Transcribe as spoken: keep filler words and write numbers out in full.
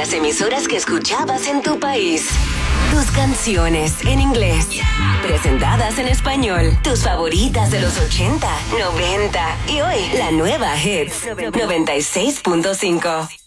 las emisoras que escuchabas en tu país. Tus canciones en inglés, presentadas en español. Tus favoritas de los ochenta, noventa y hoy la nueva Hits noventa y seis punto cinco.